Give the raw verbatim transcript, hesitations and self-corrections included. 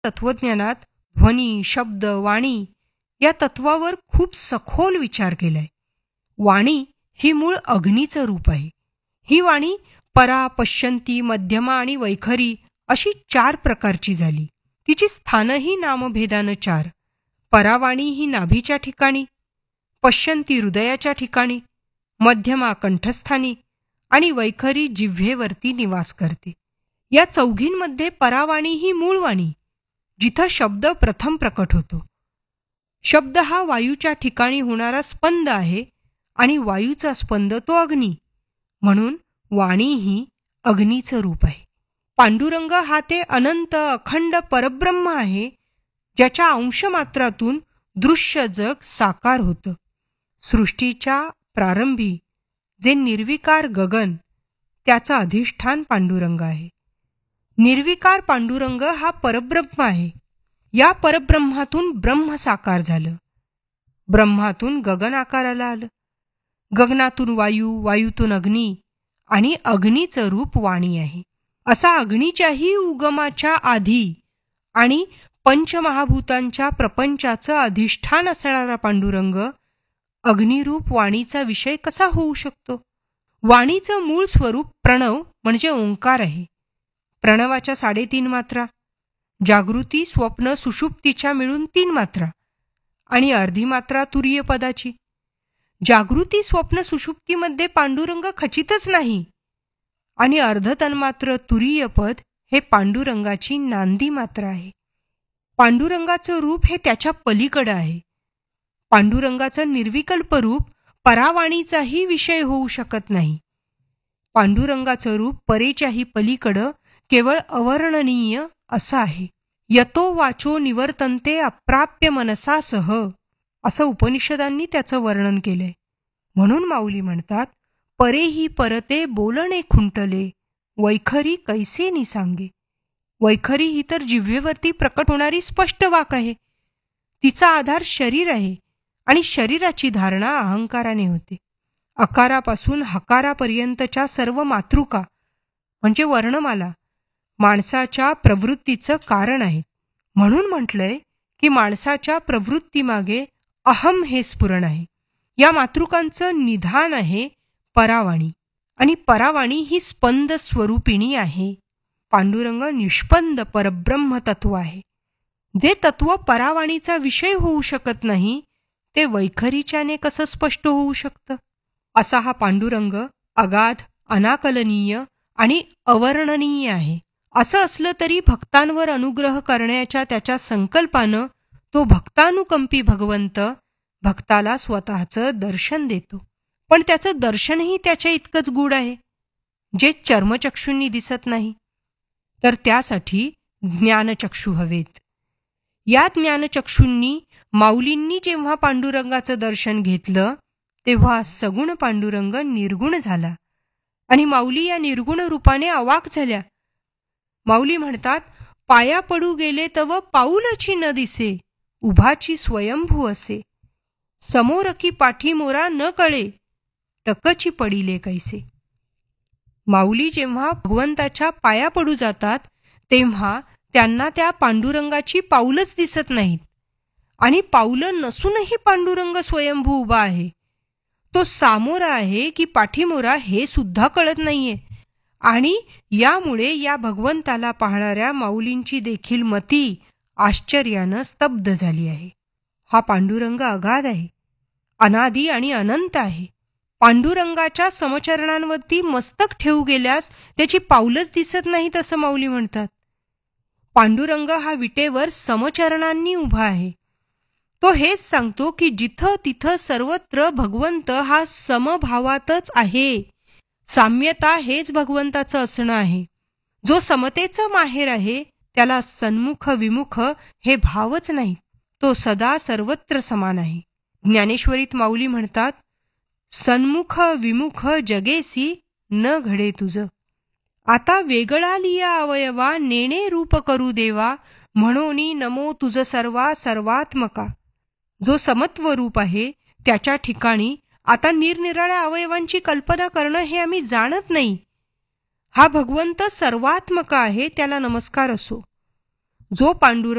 तत्वज्ञानात ध्वनी, शब्द, वाणी या तत्वावर खूप सखोल विचार केलाय. वाणी ही मूळ अग्नीचं रूप आहे. ही वाणी परा, पश्यंती, मध्यमा आणि वैखरी अशी चार प्रकारची झाली. तिची स्थानही नामभेदानं चार. परावाणी ही नाभीच्या ठिकाणी, पश्यंती हृदयाच्या ठिकाणी, मध्यमा कंठस्थानी आणि वैखरी जिव्हेवरती निवास करते. या चौघींमध्ये परावाणी ही मूळ वाणी, जिथं शब्द प्रथम प्रकट होतो. शब्द हा वायूच्या ठिकाणी होणारा स्पंद आहे आणि वायूचा स्पंद तो अग्नी, म्हणून वाणी ही अग्नीचं रूप आहे. पांडुरंग हा ते अनंत अखंड परब्रह्म आहे, ज्याच्या अंशमात्रातून दृश्य जग साकार होतं. सृष्टीच्या प्रारंभी जे निर्विकार गगन, त्याचं अधिष्ठान पांडुरंग आहे. निर्विकार पांडुरंग हा परब्रह्म आहे. या परब्रह्मातून ब्रह्म साकार झालं. ब्रह्मातून गगन आकाराला आलं. गगनातून वायू, वायूतून अग्नी आणि अग्नीचं रूप वाणी आहे. असा अग्नीच्याही उगमाच्या आधी आणि पंचमहाभूतांच्या प्रपंचाचं अधिष्ठान असणारा पांडुरंग अग्निरूप वाणीचा विषय कसा होऊ शकतो? वाणीचं मूळ स्वरूप प्रणव म्हणजे ओंकार आहे. प्रणवाच्या साडेतीन मात्रा, जागृती, स्वप्न, सुषुप्तीच्या मिळून तीन मात्रा आणि अर्धी मात्रा तुरीय पदाची. जागृती, स्वप्न, सुषुप्तीमध्ये पांडुरंग खचितच नाही आणि अर्धतन्मात्र तुरीय पद हे पांडुरंगाची नांदी मात्रा आहे. पांडुरंगाचं रूप हे त्याच्या पलीकडं आहे. पांडुरंगाचं निर्विकल्प रूप परावाणीचाही विषय होऊ शकत नाही. पांडुरंगाचं रूप परेच्याही पलीकडं केवळ अवर्णनीय असं आहे. यतो वाचो निवर्तन्ते अप्राप्य मनसासह असं उपनिषदांनी त्याचं वर्णन केलंय. म्हणून माऊली म्हणतात, परेही परते बोलणे खुंटले, वैखरी कैसे निसांगे. वैखरी ही तर जिव्हेवरती प्रकट होणारी स्पष्ट वाक आहे. तिचा आधार शरीर आहे आणि शरीराची धारणा अहंकाराने होते. अकारापासून हकारापर्यंतच्या सर्व मातृका म्हणजे वर्णमाला माणसाच्या प्रवृत्तीचं कारण आहे. म्हणून म्हटलंय की माणसाच्या प्रवृत्तीमागे अहम हे स्फुरण आहे. या मातृकांचं निधान आहे परावाणी आणि परावाणी ही स्पंद स्वरूपिणी आहे. पांडुरंग निष्पंद परब्रह्म तत्व आहे. जे तत्व परावाणीचा विषय होऊ शकत नाही ते वैखरीच्याने कसं स्पष्ट होऊ शकतं? असा हा पांडुरंग अगाध, अनाकलनीय आणि अवर्णनीय आहे. असं असलं तरी भक्तांवर अनुग्रह करण्याच्या त्याच्या संकल्पानं तो भक्तानुकंपी भगवंत भक्ताला स्वतःचं दर्शन देतो. पण त्याचं दर्शनही त्याच्या इतकंच गूढ आहे, जे चर्मचक्षूंनी दिसत नाही. तर त्यासाठी ज्ञानचक्षू हवेत. या ज्ञानचक्षूंनी माऊलींनी जेव्हा पांडुरंगाचं दर्शन घेतलं तेव्हा सगुण पांडुरंग निर्गुण झाला आणि माऊली या निर्गुण रूपाने अवाक झाल्या. माऊली म्हणतात, पाया पडू गेले तव पाऊलची न दिसे, उभाची स्वयंभू असे. समोर की पाठीमोरा न कळे, टकची पडिले कैसे. माऊली जेव्हा भगवंताच्या पाया पडू जातात तेव्हा त्यांना त्या पांडुरंगाची पाऊलच दिसत नाहीत आणि पाऊलं नसूनही पांडुरंग स्वयंभू उभा आहे. तो सामोरा आहे की पाठीमोरा हे सुद्धा कळत नाहीये आणि यामुळे या भगवंताला पाहणाऱ्या माऊलींची देखील मती आश्चर्यानं स्तब्ध झाली आहे. हा पांडुरंग अगाध आहे, अनादी आणि अनंत आहे. पांडुरंगाच्या समचरणांवरती मस्तक ठेवू गेल्यास त्याची पाऊलच दिसत नाहीत असं माऊली म्हणतात. पांडुरंग हा विटेवर समचरणांनी उभा आहे. तो हेच सांगतो की जिथं तिथं सर्वत्र भगवंत हा समभावातच आहे. साम्यता हेच भगवंताचं असणं आहे. जो समतेचं माहेर आहे त्याला सन्मुख विमुख हे भावच नाही. तो सदा सर्वत्र समान आहे. ज्ञानेश्वरीत माऊली म्हणतात, सन्मुख विमुख जगेसी न घडे तुझ. आता वेगळा लिया अवयवा नेणे रूप करू देवा, म्हणोनी नमो तुझ सर्वा सर्वात्मका. जो समत्व रूप आहे त्याच्या ठिकाणी आता निरनिराळ्या अवयवांची कल्पना करणं हे आम्ही जाणत नाही. हा भगवंत सर्वात्मक आहे, त्याला नमस्कार असो. जो पांडुरंग